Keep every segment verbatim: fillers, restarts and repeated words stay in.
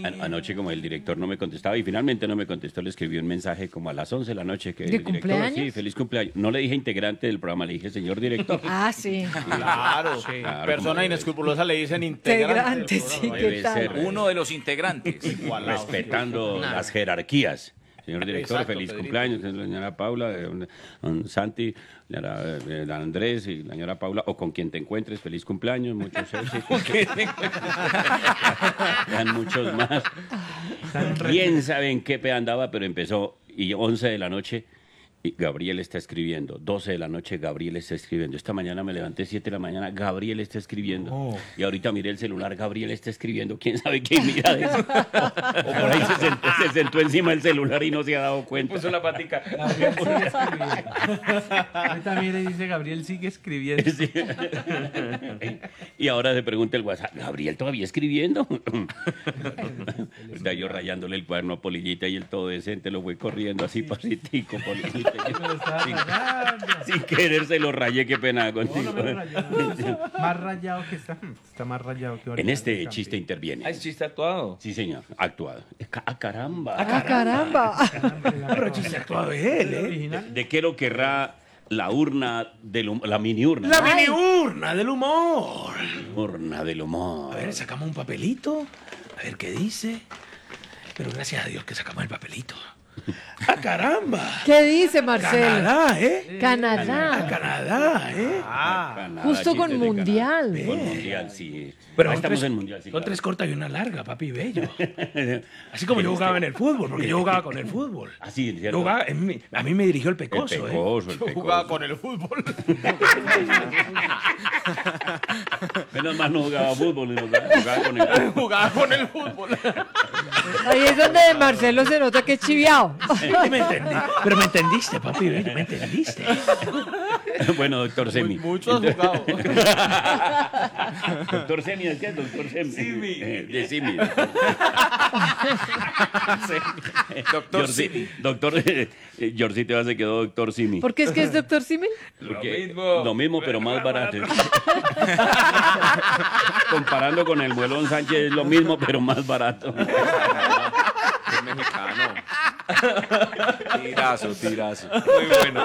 An- anoche como el director no me contestaba y finalmente no me contestó, le escribí un mensaje como a las once de la noche que ¿De el director, cumpleaños? sí, feliz cumpleaños. No le dije integrante del programa, le dije señor director. Ah, sí. Claro, Claro, persona como inescrupulosa le dicen integrante. Integrante, del sí, programa. ¿qué Debe tal? ser, eh, Uno de los integrantes. respetando las jerarquías. Señor director, Exacto, feliz Pedrito. cumpleaños, la señora Paula, eh, don- don Santi, la señora, eh, don Andrés y la señora Paula, o con quien te encuentres, feliz cumpleaños, muchos éxitos. Eran muchos más. Quién sabe en qué pe andaba, pero empezó, y once de la noche, y Gabriel está escribiendo. doce de la noche, Gabriel está escribiendo. Esta mañana me levanté siete de la mañana, Gabriel está escribiendo. Y ahorita miré el celular, Gabriel está escribiendo. ¿Quién sabe qué mira de eso? O por ahí se sentó, se sentó encima del celular y no se ha dado cuenta. Puso la patica. Gabriel sigue escribiendo. A mí también le dice Gabriel sigue escribiendo. Sí. Y ahora se pregunta el WhatsApp, ¿Gabriel todavía escribiendo? Está yo rayándole el cuaderno a Polillita y el todo decente lo fue corriendo así pasitico, Polillita. Me lo estaba Sin, rayando. sin querer se lo rayé, qué pena No, contigo. no me lo rayó. Más rayado que está. Está más rayado que ahorita. En este chiste interviene. Ah, es chiste actuado. Sí, señor, actuado. Ca- ¡Ah, caramba! Ah, caramba. Pero chiste actuado de él, ¿eh? ¿De, Original. de qué lo querrá la urna del hum- la mini urna? La ¿no? mini urna del humor. Urna del humor. A ver, sacamos un papelito. A ver qué dice. Pero gracias a Dios que sacamos el papelito. ¡Ah, caramba! ¿Qué dice Marcelo? Canadá, ¿eh? ¡Ah, Canadá. Canadá, ¿eh? Canadá, Justo con chistes de Mundial. Canadá. Con mundial, sí. Pero Ahí son estamos tres, en mundial, sí. son claro. tres cortas y una larga, papi bello. Así como yo jugaba en el fútbol, porque yo jugaba con el fútbol. Así, Yo ¿cierto? jugaba- en mi- a mí me dirigió el El pecoso, ¿eh? pecoso, el Yo pecoso. jugaba con el fútbol. Menos mal no jugaba fútbol, sino que jugaba con el... Jugaba con el fútbol. Ahí es donde Marcelo se nota que es chiviao. Sí, me entendí. Pero me entendiste, papi bello, me entendiste. Bueno, doctor Semi. Mucho has jugado. Doctor Semi, ¿de qué es doctor Semi? Simi. Eh, De Simi. Doctor Yorci- Simi. Doctor, eh, Yorcito se quedó doctor Simi. ¿Por qué es que es doctor Simil? Porque- mismo. Lo mismo, pero más barato. Comparando con el Muelón Sánchez es lo mismo, pero más barato. Es mexicano. Tirazo, tirazo. Muy bueno.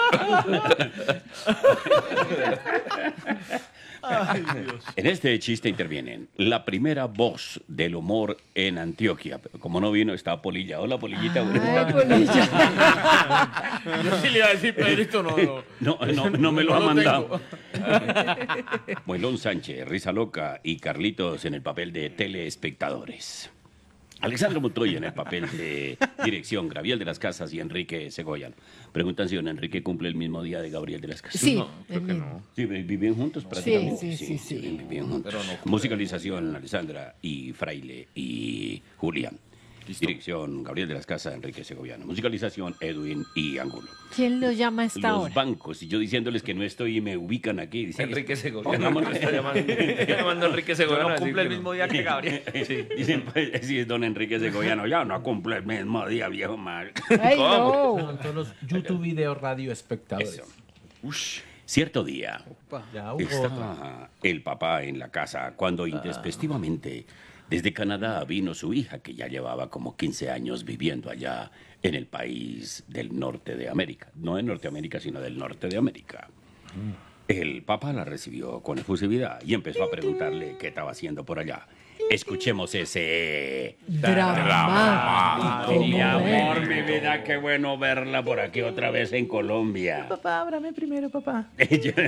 En este chiste intervienen la primera voz del humor en Antioquia. Como no vino, está Polilla. Hola, Polillita. Ay, Polilla. Yo sí le iba a decir, Pedrito, no, no. No, no, no me lo No ha lo mandado. Muelón Sánchez, Risa Loca y Carlitos en el papel de telespectadores. Alexandra Montoya en el papel de dirección, Gabriel de las Casas y Enrique Segoyan. Preguntan si don Enrique cumple el mismo día de Gabriel de las Casas. Sí. Creo que no. Sí, viven juntos prácticamente. sí, sí, sí. Viven juntos. Pero no cumple. Musicalización, Alessandra y Fraile y Julián. Dirección, Gabriel de las Casas, Enrique Segoviano. Musicalización, Edwin y Angulo. ¿Quién lo llama a esta Los hora? bancos, y yo diciéndoles que no estoy y me ubican aquí. Dicen, Enrique Segoviano. Pongámosle- Está llamando, está llamando a Enrique Segoviano. No a cumple decir el que mismo no. día que Gabriel. Sí, dicen, pues, sí, es don Enrique Segoviano. Ya no cumple el mismo día, viejo mal. Ay, no. Son todos los YouTube video radio espectadores. Eso. Cierto día, Ya hubo otra. estaba el papá en la casa cuando intempestivamente desde Canadá vino su hija, que ya llevaba como quince años viviendo allá en el país del norte de América. No en Norteamérica, sino del norte de América. El papá la recibió con efusividad y empezó a preguntarle qué estaba haciendo por allá. Escuchemos ese... Dramático. Mi amor, momento. mi vida, qué bueno verla por aquí otra vez en Colombia. Papá, ábrame primero, papá. Está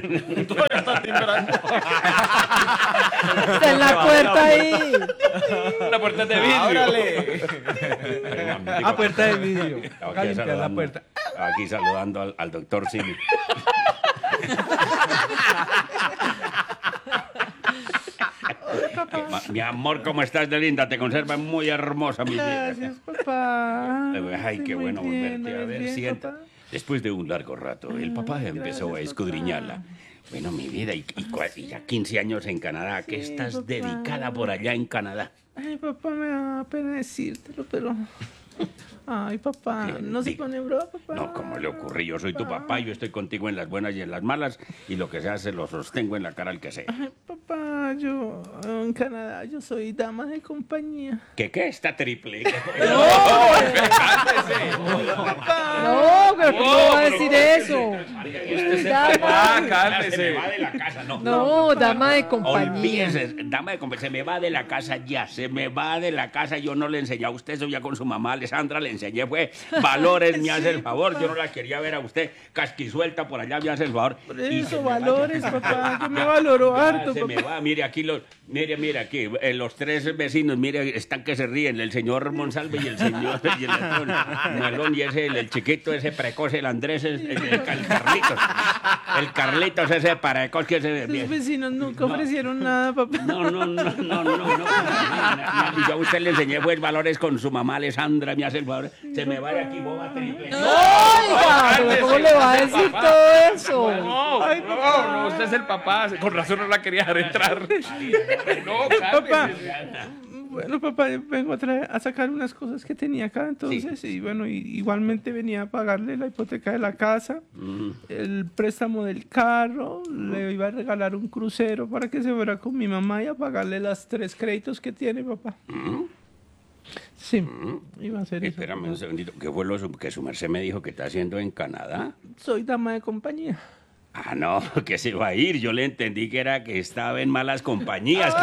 en la puerta ahí. La puerta de vidrio. ¡Ábrale! Ah, puerta de vidrio. Estaba Toca aquí limpiar la saludando- puerta. Aquí saludando al, al doctor Simi. Ma- Mi amor, ¿cómo estás de linda? Te conservas muy hermosa, mi vida. Gracias, papá. Ay, qué Estoy muy bueno bien, volverte a ¿me ves ver. bien, Sienta. papá? Después de un largo rato, el papá empezó a gracias, escudriñarla. papá. Bueno, mi vida, y, y cua- y ya quince años en Canadá. ¿A qué Sí, estás papá. dedicada por allá en Canadá? Ay, papá, me da pena decírtelo, pero... Ay, papá, no se Diga. pone bravo, papá. No, ¿cómo le ocurrí? Yo soy tu papá, yo estoy contigo en las buenas y en las malas, y lo que se hace lo sostengo en la cara al que sea. Ay, papá, papá, yo en Canadá, yo soy dama de compañía. ¿Qué qué? Está triple. No, pero ¿cómo va a decir eso? Usted se Dama. va, Se cálmese. me va de la casa, no. No, dama de compañía. Olvídese, dama de compañía, se me va de la casa ya, se me va de la casa. Yo no le enseñé a usted eso ya con su mamá Alessandra, le enseñé fue valores, me hace el favor. Yo no la quería ver a usted casquisuelta por allá, me hace el favor. Por Y se eso, me va valores, ya. papá, yo me Ya, valoro ya harto, se me papá. va, mire aquí los, mire, mire aquí, eh, los tres vecinos, mire, están que se ríen, el señor Monsalve y el señor y el otro, Melón y ese, el, el chiquito, ese precoz, el Andrés, el, el, el Carlitos, el Carlitos, ese precoz que se Sus vecinos nunca ofrecieron nada, papá. no, no, no, no, no, no. Y yo a usted le enseñé pues valores con su mamá Alessandra, me hace el favor. Se me va de aquí, boba triple. Oiga, pero ¿cómo le va a decir todo eso? No, Ay, no, no, usted es el papá. Con razón no la quería dejar entrar. No, Papá, cálmese. bueno, papá, vengo a, traer, a sacar unas cosas que tenía acá, entonces, y bueno, y, igualmente venía a pagarle la hipoteca de la casa, el préstamo del carro, le iba a regalar un crucero para que se fuera con mi mamá y a pagarle las tres créditos que tiene, papá. Sí, iba a hacer eso. Espérame un segundito. ¿Qué fue lo su- que su merced me dijo que está haciendo en Canadá? Soy dama de compañía. Ah, no, que se va a ir. Yo le entendí que era que estaba en malas compañías.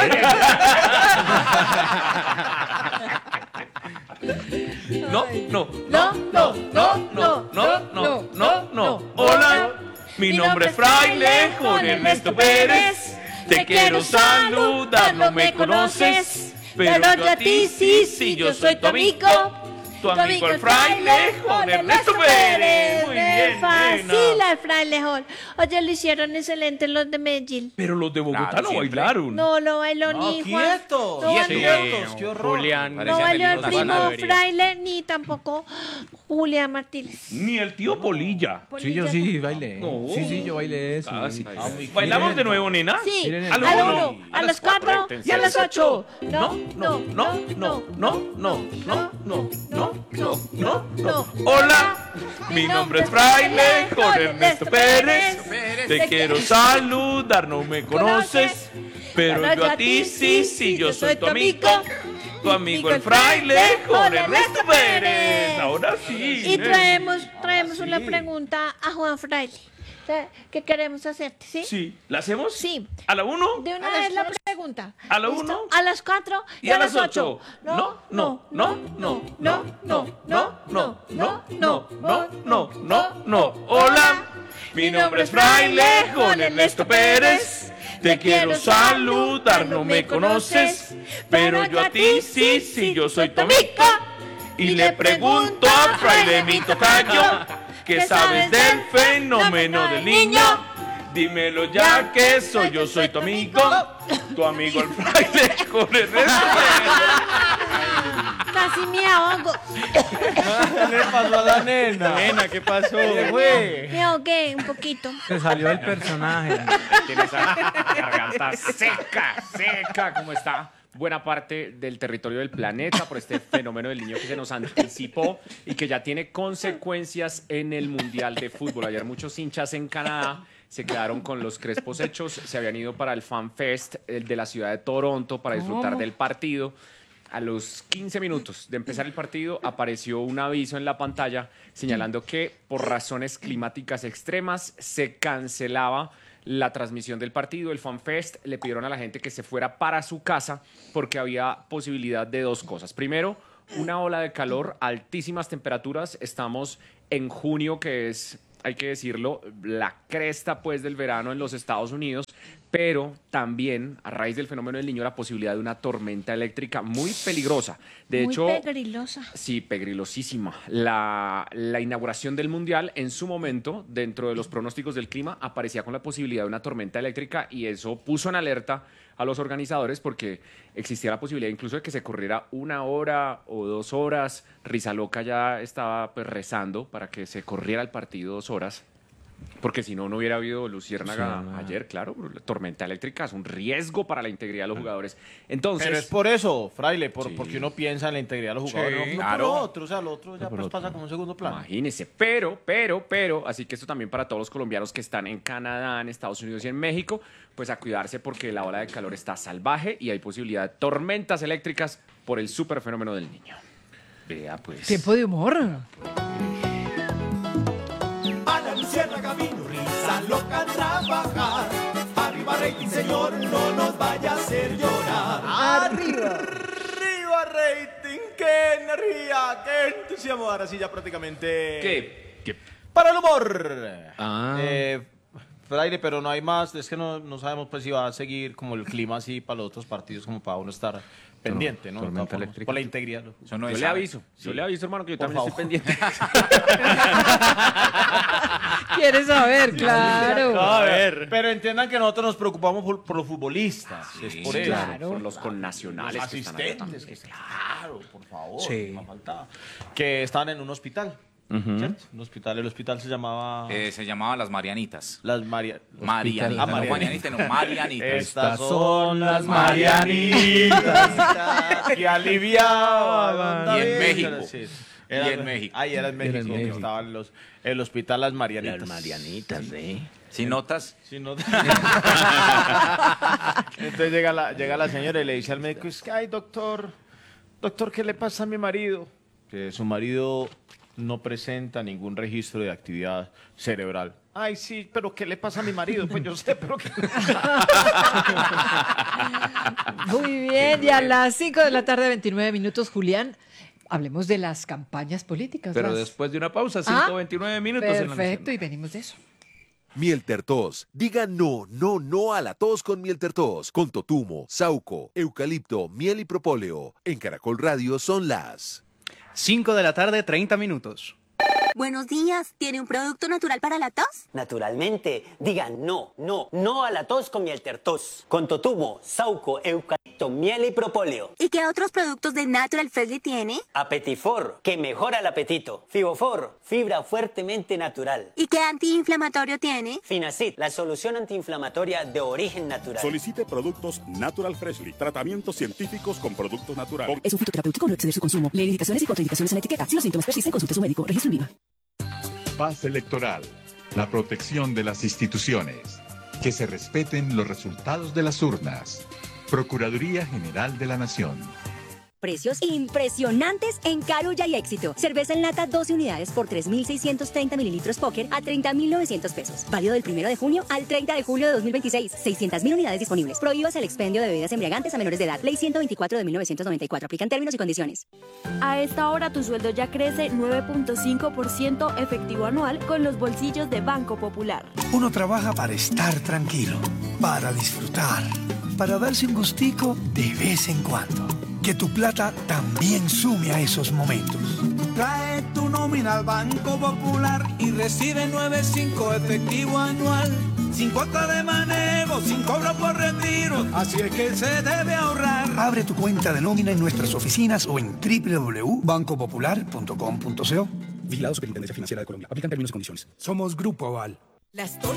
que- No, no, No, no, no, no, no, no, no, no. Hola, Hola, mi nombre es Fraile Juan Ernesto Pérez. Te quiero saludar, no me conoces, pero yo a ti sí, sí, yo soy tu amigo. Tu amigo el Fraile Juan Ernesto Pérez. Muy bien, Fácil nena. al frailejón. Oye, lo hicieron excelente los de Medellín. Pero los de Bogotá Claro, no siempre. bailaron. No lo bailó ni Juan. quietos, No bailó, quietos, qué horror. Julián, no bailó el primo Panadería. fraile ni tampoco Julián Martínez. Ni el tío Polilla. Sí, yo sí bailé. No. Sí, sí, yo bailé eso. Casi. ¿Bailamos de nuevo, nena? Sí, Miren, a al los uno, uno, a a las los cuatro y a las ocho. No, no, no, no, no, no, no, no, no, no, no, no. no. Hola, mi nombre es Fraile Jorge Ernesto Pérez. Te quiero saludar, no me conoces, pero yo a ti sí, sí, yo soy tu amigo. Tu amigo el Fraile Jorge Ernesto Pérez. Ahora sí. Y traemos, traemos una pregunta a Juan Fraile. ¿Qué queremos hacerte? ¿Sí? Sí, ¿la hacemos? Sí. ¿A la uno? De una vez la pregunta. ¿A la ¿Listo? uno? A las cuatro y, a las ocho. No, no, no, no, no, no, no, no, no, no, no, no, no, no. Hola, mi nombre es Fraile Juan Ernesto Pérez. Te quiero saludar, no me conoces, pero yo a ti sí, sí, yo soy tu amigo. Y le pregunto a Fraile mi tocayo, ¿qué sabes del fenómeno del niño? Dímelo ya que soy yo, soy tu amigo, tu amigo el Fraile con el resto. Casi me ahogo. ¿Qué le pasó a la nena? Nena, ¿qué pasó? Me ahogué un poquito. Se salió el personaje. Tiene esa garganta seca, seca, como está buena parte del territorio del planeta por este fenómeno del niño que se nos anticipó y que ya tiene consecuencias en el Mundial de Fútbol. Ayer muchos hinchas en Canadá se quedaron con los crespos hechos, se habían ido para el Fan Fest el de la ciudad de Toronto para disfrutar del partido. A los quince minutos de empezar el partido apareció un aviso en la pantalla señalando que por razones climáticas extremas se cancelaba la transmisión del partido, el Fan Fest. Le pidieron a la gente que se fuera para su casa porque había posibilidad de dos cosas. Primero, una ola de calor, altísimas temperaturas. Estamos en junio, que es, hay que decirlo, la cresta pues del verano en los Estados Unidos, pero también a raíz del fenómeno del niño la posibilidad de una tormenta eléctrica muy peligrosa. De Muy hecho, pegrilosa. sí, pegrilosísima. La, la inauguración del Mundial, en su momento, dentro de los pronósticos del clima, aparecía con la posibilidad de una tormenta eléctrica y eso puso en alerta a los organizadores porque existía la posibilidad incluso de que se corriera una hora o dos horas. Risa Loca ya estaba pues, rezando para que se corriera el partido dos horas. Porque si no, no hubiera habido luciérnaga sí, ayer, claro. La tormenta eléctrica es un riesgo para la integridad de los jugadores. Entonces, pero es por eso, Fraile, por, sí. porque uno piensa en la integridad de los jugadores, sí, no, no claro. por lo otro, o sea, lo otro ya pues otro. pasa como un segundo plano. Imagínese, pero, pero, pero, así que esto también para todos los colombianos que están en Canadá, en Estados Unidos y en México, pues a cuidarse porque la ola de calor está salvaje y hay posibilidad de tormentas eléctricas por el super fenómeno del Niño. Vea, pues. Tiempo de humor. A la luciérnaga vino risa loca a trabajar. Arriba rating, señor, no nos vaya a hacer llorar. Arriba. Arriba rating, qué energía, qué entusiasmo. Ahora sí ya prácticamente... ¿Qué? ¿Qué? Para el humor. Ah. Eh, Fraile, pero no hay más, es que no, no sabemos pues si va a seguir como el clima así para los otros partidos, como para uno estar pendiente, ¿no? Tormenta Por, eléctrica. por la integridad. Eso no yo le aviso, sí. yo le aviso, hermano, que yo por también favor. estoy pendiente. ¿Quieres saber? Claro. A ver. Pero entiendan que nosotros nos preocupamos por, por los futbolistas. Sí, es por eso. Claro. Por los connacionales. Los asistentes. Que están que, claro, por favor. Sí. No faltaba. Que estaban en un hospital. Uh-huh. ¿Cierto? Un hospital, el hospital se llamaba... Eh, se llamaba Las Marianitas. Las Maria... Marianitas. Ah, no, Marianitas, no, Marianitas. Estas son las Marianitas que aliviaban. Y en México. Sí. Era, y en México. Ahí era en México. Era en México. Estaba en los, el hospital Las Marianitas. Las Marianitas, ¿eh? ¿Sin notas? Sin notas. Entonces llega la, llega la señora y le dice al médico, es que, ay, doctor, doctor, ¿qué le pasa a mi marido? Que su marido no presenta ningún registro de actividad cerebral. Ay, sí, pero ¿qué le pasa a mi marido? Pues yo sé, pero ¿qué? Muy bien, y a las cinco de la tarde, veintinueve minutos, Julián, hablemos de las campañas políticas. Pero las... después de una pausa, cinco veintinueve minutos. Perfecto, y venimos de eso. Miel Tertos. Diga no, no, no a la tos con Miel Tertos. Con totumo, sauco, eucalipto, miel y propóleo. En Caracol Radio son las... cinco de la tarde, treinta minutos. Buenos días, ¿tiene un producto natural para la tos? Naturalmente, diga no, no, no a la tos con Miel Tertos. Con totumo, sauco, eucalipto, miel y propóleo. ¿Y qué otros productos de Natural Freshly tiene? Apetifor, que mejora el apetito. Fibofor, fibra fuertemente natural. ¿Y qué antiinflamatorio tiene? Finacid, la solución antiinflamatoria de origen natural. Solicite productos Natural Freshly, tratamientos científicos con productos naturales. Es un fitoterapéutico, no exceder su consumo. Lee indicaciones y contraindicaciones en la etiqueta. Si los síntomas persisten, consulte a su médico. Registro en Viva. Paz electoral, la protección de las instituciones, que se respeten los resultados de las urnas. Procuraduría General de la Nación. Precios impresionantes en Carulla y Éxito. Cerveza en lata doce unidades por tres mil seiscientos treinta mililitros Póker a treinta mil novecientos pesos. Válido del primero de junio al treinta de julio de dos mil veintiséis. seiscientas mil unidades disponibles. Prohíbas el expendio de bebidas embriagantes a menores de edad. Ley ciento veinticuatro de mil novecientos noventa y cuatro. Aplican términos y condiciones. A esta hora tu sueldo ya crece nueve punto cinco por ciento efectivo anual con los bolsillos de Banco Popular. Uno trabaja para estar tranquilo, para disfrutar, para darse un gustico de vez en cuando. Que tu plata también sume a esos momentos. Trae tu nómina al Banco Popular y recibe nueve punto cinco efectivo anual. Sin cuota de manejo, sin cobro por retiro. Así es que se debe ahorrar. Abre tu cuenta de nómina en nuestras oficinas o en doble u doble u doble u punto banco popular punto com punto co. Vigilado Superintendencia Financiera de Colombia. Aplican términos y condiciones. Somos Grupo Aval. Las tortas